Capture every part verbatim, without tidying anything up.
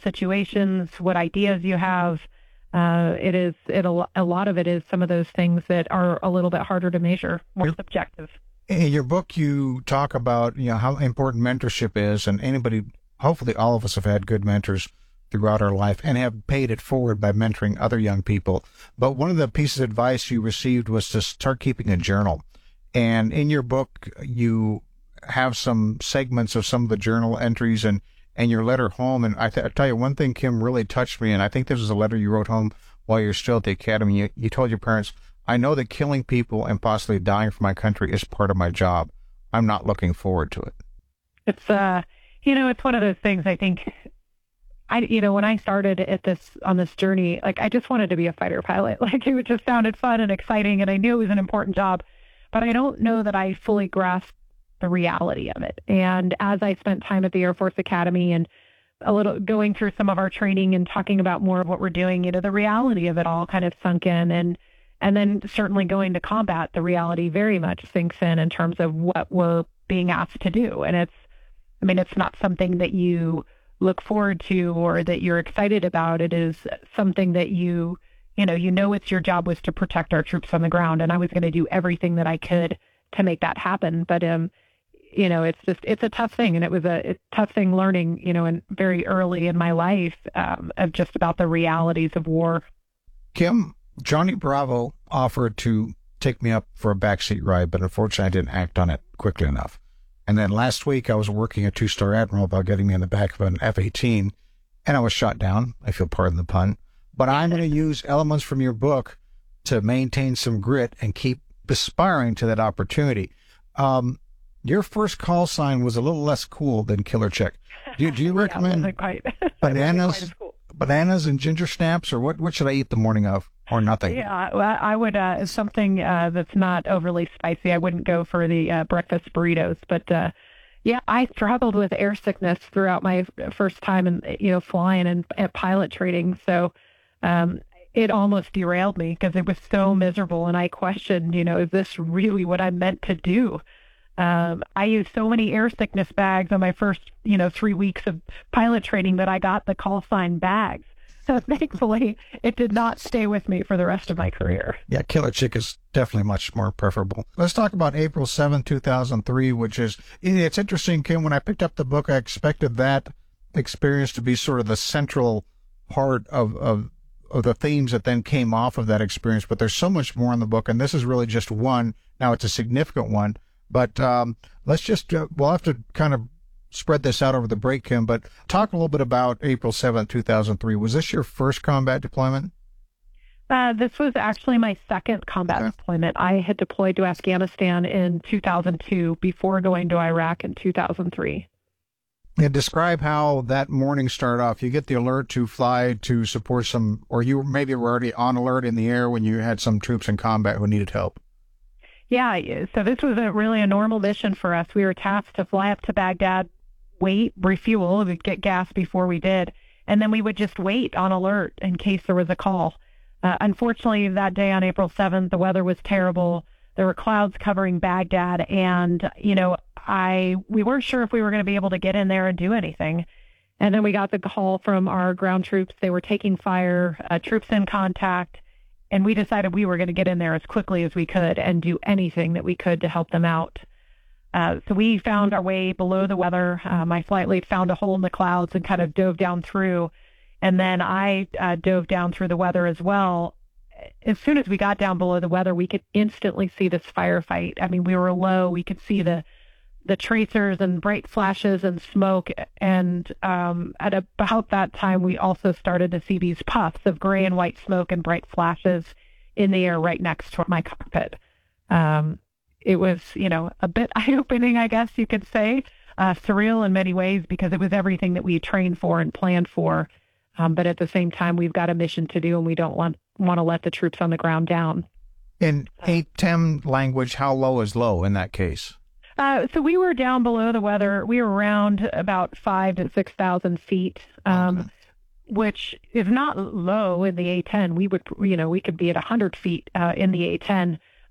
situations, what ideas you have. Uh, it is it a, a lot of it is some of those things that are a little bit harder to measure, more subjective. In your book, you talk about, you know, how important mentorship is, and anybody, hopefully all of us have had good mentors throughout our life and have paid it forward by mentoring other young people. But one of the pieces of advice you received was to start keeping a journal. And in your book, you have some segments of some of the journal entries and and your letter home. And I, th- I tell you, one thing, Kim, really touched me, and I think this was a letter you wrote home while you're still at the academy. You, you told your parents, I know that killing people and possibly dying for my country is part of my job. I'm not looking forward to it. It's, uh, you know, it's one of those things. I think, I, you know, when I started at this, on this journey, like, I just wanted to be a fighter pilot. Like, it just sounded fun and exciting, and I knew it was an important job, but I don't know that I fully grasped the reality of it. And as I spent time at the Air Force Academy and a little going through some of our training and talking about more of what we're doing, you know, the reality of it all kind of sunk in. And, and then certainly going to combat, the reality very much sinks in in terms of what we're being asked to do. And it's, I mean, it's not something that you look forward to or that you're excited about. It is something that you, you know, you know, it's your job was to protect our troops on the ground. And I was going to do everything that I could to make that happen. But, um, you know, it's just, it's a tough thing. And it was a, a tough thing learning, you know, in very early in my life, um, of just about the realities of war. Kim, Johnny Bravo offered to take me up for a backseat ride, but unfortunately I didn't act on it quickly enough. And then last week I was working a two-star admiral about getting me in the back of an F eighteen, and I was shot down. I feel pardon the pun. But I'm going to use elements from your book to maintain some grit and keep aspiring to that opportunity. Um, Your first call sign was a little less cool than Killer Chick. Do, do you recommend yeah, quite, bananas, cool. bananas and ginger snaps, or what? What should I eat the morning of, or nothing? Yeah, well, I would uh, something uh, that's not overly spicy. I wouldn't go for the uh, breakfast burritos, but uh, yeah, I struggled with air sickness throughout my first time in you know flying and at pilot training. So um, it almost derailed me because it was so miserable, and I questioned, you know, is this really what I'm meant to do? Um, I used so many air sickness bags on my first, you know, three weeks of pilot training that I got the call sign bags. So thankfully, it did not stay with me for the rest of my career. Yeah, Killer Chick is definitely much more preferable. Let's talk about April seventh, two thousand three, which is, it's interesting, Kim, when I picked up the book, I expected that experience to be sort of the central part of, of, of the themes that then came off of that experience. But there's so much more in the book, and this is really just one. Now, it's a significant one. But um, let's just, uh, we'll have to kind of spread this out over the break, Kim, but talk a little bit about April seventh, two thousand three. Was this your first combat deployment? Uh, this was actually my second combat okay. deployment. I had deployed to Afghanistan in two thousand two before going to Iraq in two thousand three. Yeah, describe how that morning started off. You get the alert to fly to support some, or you maybe were already on alert in the air when you had some troops in combat who needed help. Yeah, so this was a really a normal mission for us. We were tasked to fly up to Baghdad, wait, refuel, we'd get gas before we did, and then we would just wait on alert in case there was a call. Uh, unfortunately, that day on April seventh, the weather was terrible. There were clouds covering Baghdad, and, you know, I we weren't sure if we were going to be able to get in there and do anything. And then we got the call from our ground troops. They were taking fire, uh, troops in contact. And we decided we were going to get in there as quickly as we could and do anything that we could to help them out. Uh, so we found our way below the weather. Uh, my flight lead found a hole in the clouds and kind of dove down through. And then I uh, dove down through the weather as well. As soon as we got down below the weather, we could instantly see this firefight. I mean, we were low. We could see the the tracers and bright flashes and smoke. And um, at about that time, we also started to see these puffs of gray and white smoke and bright flashes in the air right next to my cockpit. Um, it was, you know, a bit eye-opening, I guess you could say, uh, surreal in many ways because it was everything that we trained for and planned for. Um, but at the same time, we've got a mission to do, and we don't want, want to let the troops on the ground down. In A T E M language, how low is low in that case? Uh, so we were down below the weather. We were around about five to six thousand feet, um, okay. which is not low in the A ten. We would, you know, we could be at a hundred feet uh, in the A ten,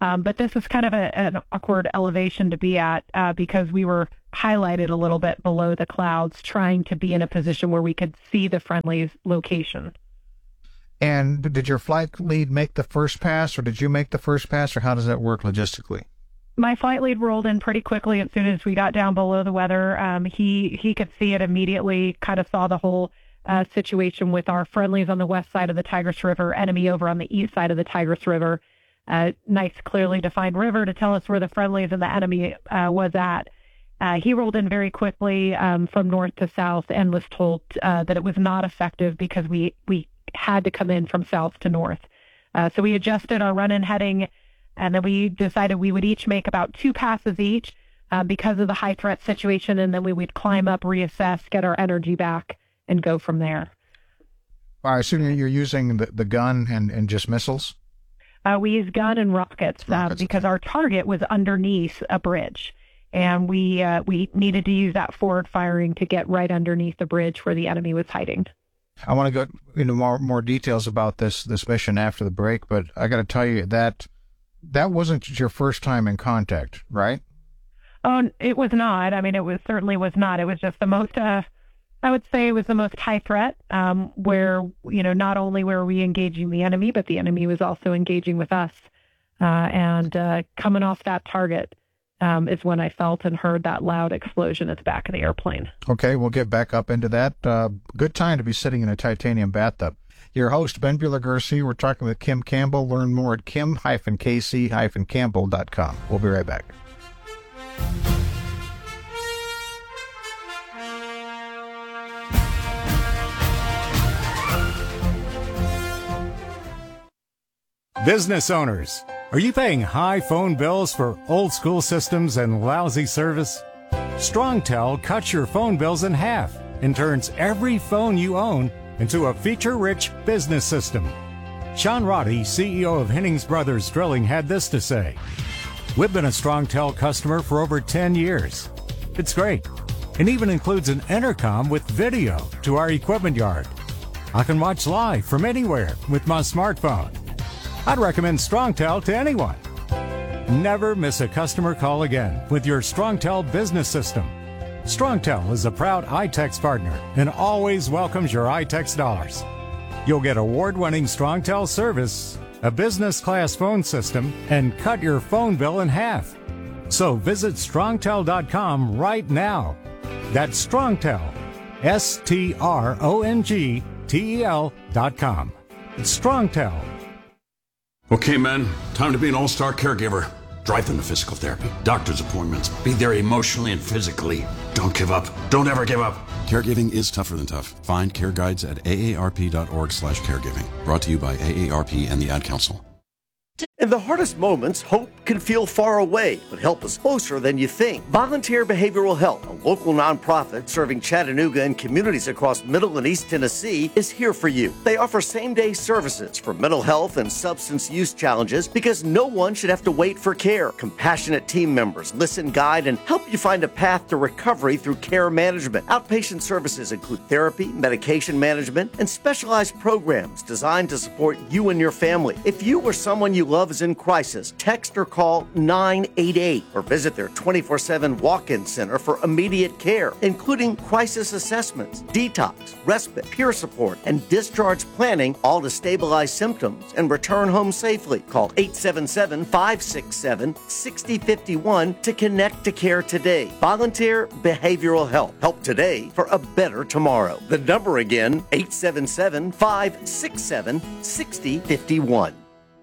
Um, but this was kind of a, an awkward elevation to be at uh, because we were highlighted a little bit below the clouds, trying to be in a position where we could see the friendly's location. And did your flight lead make the first pass, or did you make the first pass, or how does that work logistically? My flight lead rolled in pretty quickly as soon as we got down below the weather. Um, he he could see it immediately, kind of saw the whole uh, situation with our friendlies on the west side of the Tigris River, enemy over on the east side of the Tigris River. Uh, nice, clearly defined river to tell us where the friendlies and the enemy uh, was at. Uh, he rolled in very quickly um, from north to south and was told uh, that it was not effective because we, we had to come in from south to north. Uh, so we adjusted our run and heading, and then we decided we would each make about two passes each uh, because of the high threat situation, and then we would climb up, reassess, get our energy back, and go from there. I assume you're using the, the gun and, and just missiles? Uh, we used gun and rockets, rockets uh, because okay. our target was underneath a bridge, and we uh, we needed to use that forward firing to get right underneath the bridge where the enemy was hiding. I want to go into more more details about this this mission after the break, but I got to tell you that that wasn't your first time in contact, right? Oh, it was not. I mean, it was certainly was not. It was just the most. Uh, I would say it was the most high threat, um, where, you know, not only were we engaging the enemy, but the enemy was also engaging with us. Uh, and uh, coming off that target um, is when I felt and heard that loud explosion at the back of the airplane. Okay, we'll get back up into that. Uh, good time to be sitting in a titanium bathtub. Your host, Ben Buehler-Garcia. We're talking with Kim Campbell. Learn more at kim dash k c dash campbell dot com. We'll be right back. Business owners, are you paying high phone bills for old school systems and lousy service? StrongTel cuts your phone bills in half and turns every phone you own into a feature-rich business system. Sean Roddy, C E O of Hennings Brothers Drilling, had this to say: "We've been a StrongTel customer for over ten years. It's great. It even includes an intercom with video to our equipment yard. I can watch live from anywhere with my smartphone. I'd recommend StrongTel to anyone. Never miss a customer call again with your StrongTel business system. StrongTel is a proud iTex partner and always welcomes your iTex dollars. You'll get award-winning StrongTel service, a business-class phone system, and cut your phone bill in half. So visit strongtel dot com right now. That's StrongTel, S T R O N G T E L dot com. It's StrongTel. Okay, men, time to be an all-star caregiver. Drive them to physical therapy, doctor's appointments, be there emotionally and physically. Don't give up. Don't ever give up. Caregiving is tougher than tough. Find care guides at A A R P dot org slash caregiving. Brought to you by A A R P and the Ad Council. In the hardest moments, hope can feel far away, but help is closer than you think. Volunteer Behavioral Health, a local nonprofit serving Chattanooga and communities across Middle and East Tennessee, is here for you. They offer same-day services for mental health and substance use challenges because no one should have to wait for care. Compassionate team members listen, guide, and help you find a path to recovery through care management. Outpatient services include therapy, medication management, and specialized programs designed to support you and your family. If you or someone you love is in crisis, text or call nine eight eight or visit their twenty-four seven walk-in center for immediate care, including crisis assessments, detox, respite, peer support, and discharge planning, all to stabilize symptoms and return home safely. Call eight seven seven, five six seven, six zero five one to connect to care today. Volunteer Behavioral Health. Help today for a better tomorrow. The number again, eight seven seven, five six seven, six zero five one.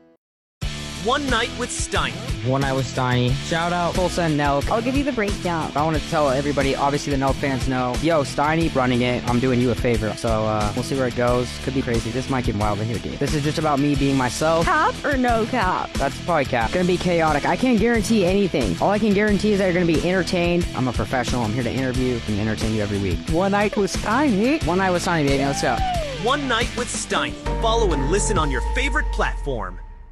One Night with Steiny. One Night with Steiny. Shout out Tulsa and Nelk. I'll give you the breakdown. I want to tell everybody, obviously the Nelk fans know, yo, Steiny running it. I'm doing you a favor. So uh, we'll see where it goes. Could be crazy. This might get wild in here, dude. This is just about me being myself. Cap or no cap? That's probably cap. Gonna be chaotic. I can't guarantee anything. All I can guarantee is that you're gonna be entertained. I'm a professional. I'm here to interview and entertain you every week. One Night with Steiny. One Night with Steiny, baby. Let's go. One Night with Steiny. Follow and listen on your favorite platform.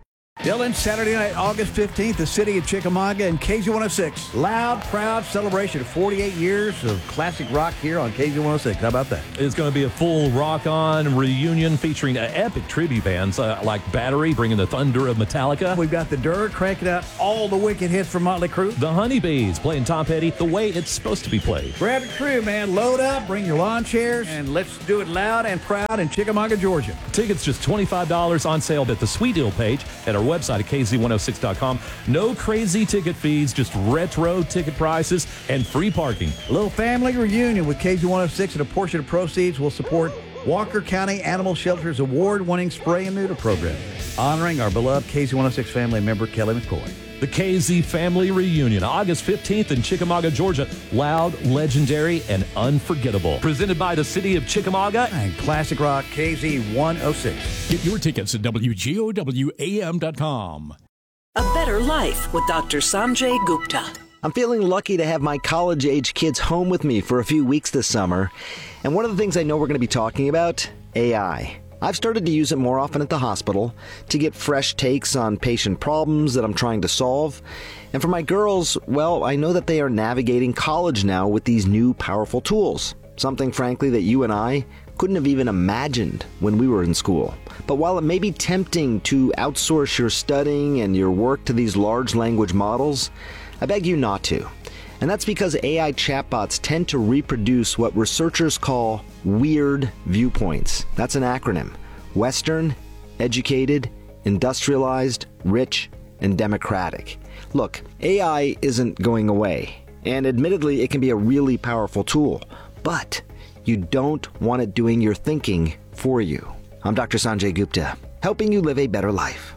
Dylan, Saturday night, August fifteenth, the city of Chickamauga and K Z one oh six. Loud, proud celebration of forty-eight years of classic rock here on K Z one oh six. How about that? It's going to be a full rock-on reunion featuring uh, epic tribute bands uh, like Battery, bringing the thunder of Metallica. We've got the Dirt cranking out all the wicked hits from Motley Crue. The Honeybees playing Tom Petty the way it's supposed to be played. Grab a crew, man. Load up, bring your lawn chairs, and let's do it loud and proud in Chickamauga, Georgia. Tickets just twenty-five dollars on sale at the Sweet Deal page at our website at K Z one oh six dot com. No crazy ticket fees, just retro ticket prices and free parking. A little family reunion with K Z one oh six, and a portion of proceeds will support Walker County Animal Shelter's award-winning spray and neuter program, honoring our beloved K Z one oh six family member, Kelly McCoy. The K Z Family Reunion, August fifteenth in Chickamauga, Georgia. Loud, legendary, and unforgettable. Presented by the city of Chickamauga and Classic Rock K Z one oh six. Get your tickets at W G O W A M dot com. A better life with Doctor Sanjay Gupta. I'm feeling lucky to have my college-age kids home with me for a few weeks this summer. And one of the things I know we're going to be talking about, A I. I've started to use it more often at the hospital to get fresh takes on patient problems that I'm trying to solve. And for my girls, well, I know that they are navigating college now with these new powerful tools. Something, frankly, that you and I couldn't have even imagined when we were in school. But while it may be tempting to outsource your studying and your work to these large language models, I beg you not to. And that's because A I chatbots tend to reproduce what researchers call weird viewpoints. That's an acronym. Western, educated, industrialized, rich, and democratic. Look, A I isn't going away. And admittedly, it can be a really powerful tool. But you don't want it doing your thinking for you. I'm Doctor Sanjay Gupta, helping you live a better life.